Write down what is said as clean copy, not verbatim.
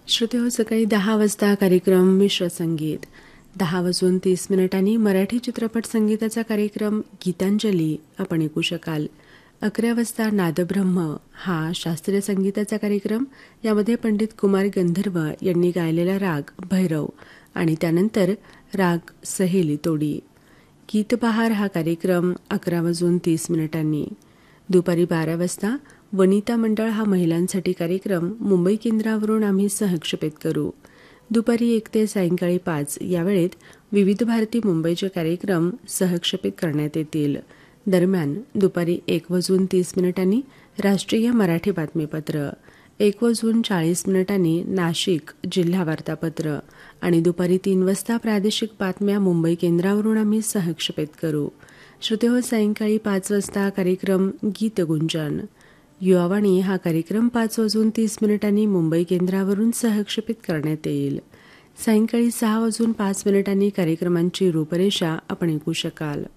श्रोतेहो, सकाळी 10 वाजता कार्यक्रम मिश्र संगीत, 10:30 मराठी चित्रपट संगीताचा कार्यक्रम गीतांजली आपण ऐकू शकाल. 11 वाजता नादब्रह्म हा शास्त्रीय संगीताचा कार्यक्रम. यामध्ये पंडित कुमार गंधर्व यांनी गायलेला राग भैरव आणि त्यानंतर राग सहेली तोडी. गीतबहार हा कार्यक्रम 11:30. दुपारी 12 वाजता वनिता मंडळ हा महिलांसाठी कार्यक्रम मुंबई केंद्रावरून आम्ही सहक्षेपित करू. दुपारी 1 ते सायंकाळी 5 या वेळेत विविध भारती मुंबईचे कार्यक्रम सहक्षेपित करण्यात येतील. दरम्यान दुपारी 1:30 राष्ट्रीय मराठी बातमीपत्र, 1:40 नाशिक जिल्हा वार्तापत्र आणि दुपारी 3 वाजता प्रादेशिक बातम्या मुंबई केंद्रावरून आम्ही सहक्षेपित करू. श्रोतेहो, सायंकाळी 5 वाजता कार्यक्रम गीतगुंजन. युवावाणी हा कार्यक्रम 5:30 मुंबई केंद्रावरून सहक्षेपित करण्यात येईल. सायंकाळी 6:05 कार्यक्रमांची रूपरेषा आपण ऐकू शकाल.